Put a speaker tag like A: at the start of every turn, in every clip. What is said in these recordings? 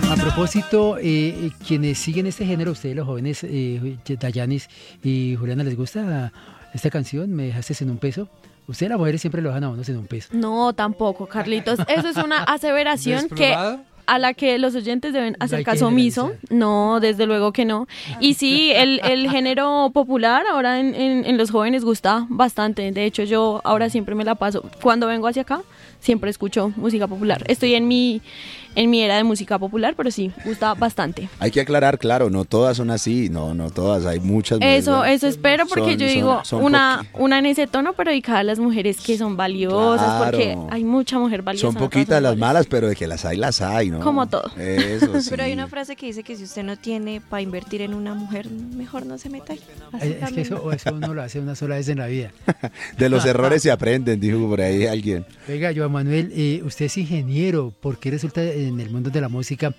A: A propósito, quienes siguen este género, ustedes los jóvenes, Dayanis y Juliana, ¿les gusta esta canción? ¿Me dejaste sin un peso? Ustedes las mujeres siempre lo dejan a uno sin un peso.
B: No, tampoco, Carlitos. Eso es una aseveración que a la que los oyentes deben hacer caso omiso. No, desde luego que no. Y sí, el género popular ahora en los jóvenes gusta bastante. De hecho, yo ahora siempre me la paso. Cuando vengo hacia acá, siempre escucho música popular. Estoy en mi era de música popular, pero sí, gusta bastante.
C: Hay que aclarar, claro, no todas son así, no todas, hay muchas.
B: Eso espero, porque yo digo, una en ese tono, pero dedicada a las mujeres que son valiosas, claro, porque hay mucha mujer valiosa.
C: Son poquitas las malas, pero de que las hay, ¿no?
B: Como todo.
C: Eso, sí.
D: Pero hay una frase que dice que si usted no tiene para invertir en una mujer, mejor no se meta ahí.
A: Es que eso uno lo hace una sola vez en la vida.
C: De los errores se aprenden, dijo por ahí alguien.
A: Oiga, Joan Manuel, usted es ingeniero, ¿por qué resulta en el mundo de la música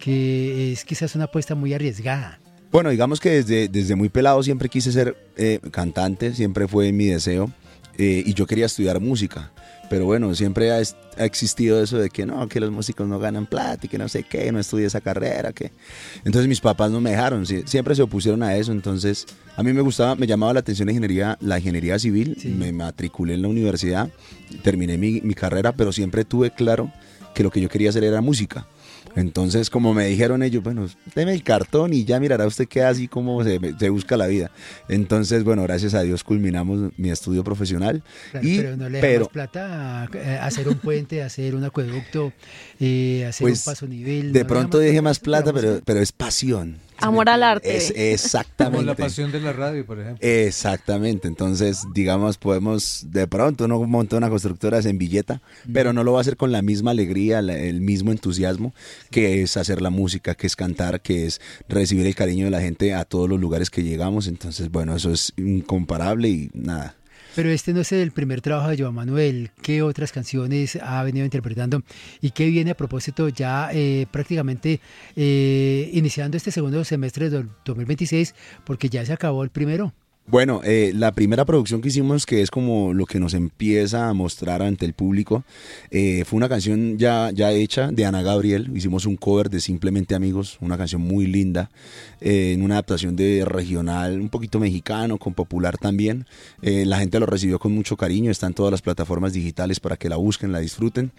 A: que es quizás una apuesta muy arriesgada?
C: Bueno, digamos que desde muy pelado siempre quise ser cantante, siempre fue mi deseo, y yo quería estudiar música, pero bueno, siempre ha existido eso de que no, que los músicos no ganan plata y que no sé qué, no estudié esa carrera, que entonces mis papás no me dejaron, siempre se opusieron a eso. Entonces a mí me llamaba la atención la ingeniería civil, sí. Me matriculé en la universidad, terminé mi carrera, pero siempre tuve claro que lo que yo quería hacer era música. Entonces, como me dijeron ellos, bueno, deme el cartón y ya mirará usted qué así como se busca la vida. Entonces, bueno, gracias a Dios culminamos mi estudio profesional.
A: Claro, pero no le damos plata a hacer un puente, a hacer un acueducto, hacer
C: pues,
A: un paso nivel.
C: De pronto dije más plata, pero es pasión.
B: Amor al arte.
C: Exactamente.
E: Como la pasión de la radio, por ejemplo.
C: Exactamente. Entonces, digamos, podemos de pronto uno monta una constructora en Villeta, pero no lo va a hacer con la misma alegría, el mismo entusiasmo que es hacer la música, que es cantar, que es recibir el cariño de la gente a todos los lugares que llegamos. Entonces, bueno, eso es incomparable y nada.
A: Pero este no es el primer trabajo de Joan Manuel. ¿Qué otras canciones ha venido interpretando? ¿Y qué viene a propósito ya prácticamente iniciando este segundo semestre del 2026? Porque ya se acabó el primero.
C: Bueno, la primera producción que hicimos, que es como lo que nos empieza a mostrar ante el público, fue una canción ya hecha de Ana Gabriel. Hicimos un cover de Simplemente Amigos, una canción muy linda, en una adaptación de regional, un poquito mexicano, con popular también. La gente lo recibió con mucho cariño, está en todas las plataformas digitales para que la busquen, la disfruten.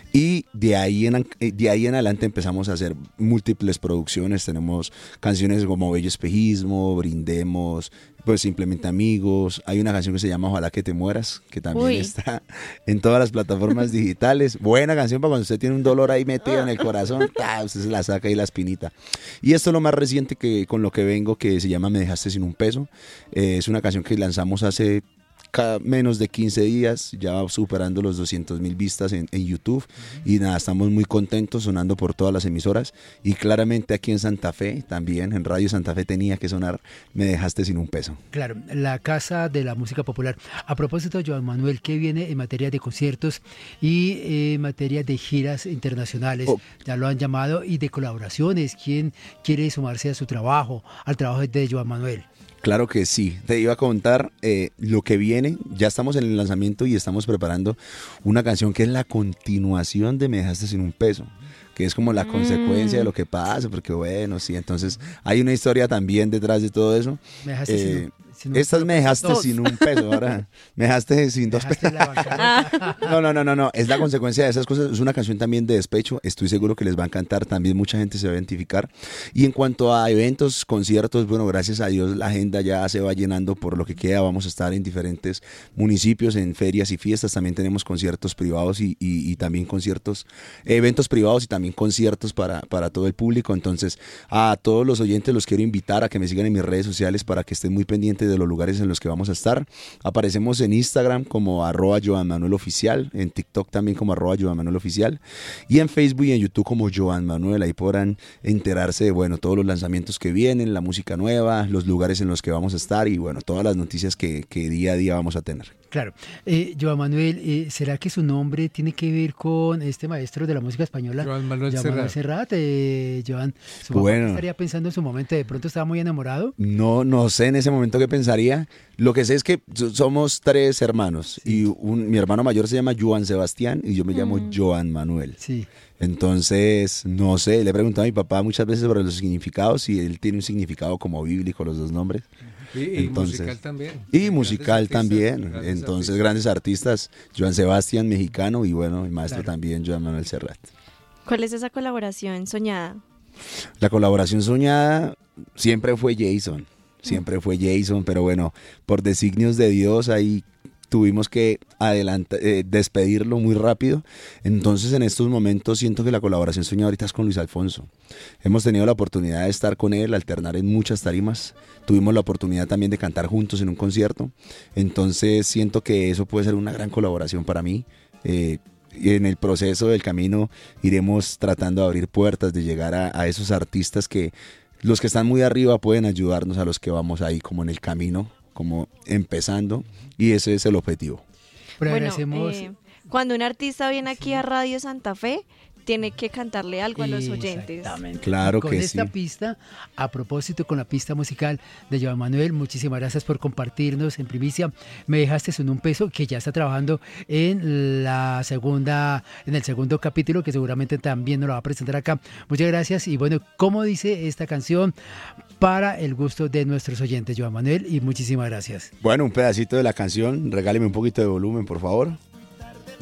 C: Y de ahí en adelante empezamos a hacer múltiples producciones. Tenemos canciones como Bello Espejismo, Brindemos, pues Simplemente Amigos. Hay una canción que se llama Ojalá que te mueras, que también está en todas las plataformas digitales. Buena canción para cuando usted tiene un dolor ahí metido en el corazón, usted se la saca ahí la espinita. Y esto es lo más reciente que con lo que vengo, que se llama Me dejaste sin un peso. Es una canción que lanzamos hace menos de 15 días, ya va superando los 200,000 vistas en YouTube. Y nada, estamos muy contentos, sonando por todas las emisoras, y claramente aquí en Santa Fe también, en Radio Santa Fe tenía que sonar Me dejaste sin un peso.
A: Claro, la Casa de la Música Popular. A propósito, Joan Manuel, ¿qué viene en materia de conciertos y en materia de giras internacionales? Ya lo han llamado, y de colaboraciones. ¿Quién quiere sumarse a su trabajo, al trabajo de Joan Manuel?
C: Claro que sí, te iba a contar lo que viene. Ya estamos en el lanzamiento y estamos preparando una canción que es la continuación de Me dejaste sin un peso, que es como la consecuencia de lo que pasa, porque bueno, sí, entonces hay una historia también detrás de todo eso.
A: Me dejaste
C: Estas me dejaste sin un peso, ahora me dejaste sin dos pesos. No, es la consecuencia de esas cosas. Es una canción también de despecho, estoy seguro que les va a encantar, también mucha gente se va a identificar. Y en cuanto a eventos, conciertos, bueno, gracias a Dios la agenda ya se va llenando por lo que queda. Vamos a estar en diferentes municipios, en ferias y fiestas. También tenemos conciertos privados y también eventos privados y también conciertos para todo el público. Entonces, a todos los oyentes los quiero invitar a que me sigan en mis redes sociales para que estén muy pendientes de los lugares en los que vamos a estar. Aparecemos en Instagram como @JoanManuelOficial, en TikTok también como @JoanManuelOficial, y en Facebook y en YouTube como Joan Manuel. Ahí podrán enterarse de, bueno, todos los lanzamientos que vienen, la música nueva, los lugares en los que vamos a estar y, bueno, todas las noticias que día a día vamos a tener.
A: Claro. Joan Manuel, ¿será que su nombre tiene que ver con este maestro de la música española?
E: Joan Manuel
A: Serrat. Joan,
C: Bueno.
A: ¿estaría pensando en su momento? ¿De pronto estaba muy enamorado?
C: No sé en ese momento qué pensaría. Lo que sé es que somos 3 hermanos y mi hermano mayor se llama Joan Sebastián y yo me llamo Joan Manuel.
A: Sí.
C: Entonces, no sé, le he preguntado a mi papá muchas veces sobre los significados y él tiene un significado como bíblico los 2 nombres.
E: Y musical también.
C: Y musical también. Entonces, grandes artistas, Joan Sebastián, mexicano, y bueno, el maestro también, Joan Manuel Serrat.
D: ¿Cuál es esa colaboración soñada?
C: La colaboración soñada siempre fue Jason, pero bueno, por designios de Dios ahí tuvimos que despedirlo muy rápido. Entonces en estos momentos siento que la colaboración soñada ahorita es con Luis Alfonso. Hemos tenido la oportunidad de estar con él, alternar en muchas tarimas. Tuvimos la oportunidad también de cantar juntos en un concierto. Entonces siento que eso puede ser una gran colaboración para mí. Y en el proceso del camino iremos tratando de abrir puertas, de llegar a esos artistas que los que están muy arriba pueden ayudarnos a los que vamos ahí como en el camino, como empezando, y ese es el objetivo.
D: Bueno, cuando un artista viene aquí a Radio Santa Fe, tiene que cantarle algo a los oyentes.
A: Exactamente.
C: Claro
A: con
C: que
A: esta
C: sí.
A: pista, a propósito, con la pista musical de Joan Manuel, muchísimas gracias por compartirnos en primicia. Me dejaste en un peso que ya está trabajando en el segundo capítulo, que seguramente también nos lo va a presentar acá. Muchas gracias. Y bueno, ¿cómo dice esta canción? Para el gusto de nuestros oyentes, Joan Manuel, y muchísimas gracias.
C: Bueno, un pedacito de la canción, regáleme un poquito de volumen, por favor.